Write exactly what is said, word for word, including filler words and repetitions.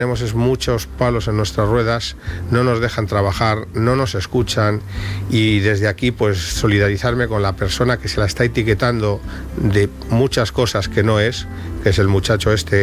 Tenemos es muchos palos en nuestras ruedas, no nos dejan trabajar, no nos escuchan, y desde aquí pues solidarizarme con la persona que se la está etiquetando de muchas cosas que no es, que es el muchacho este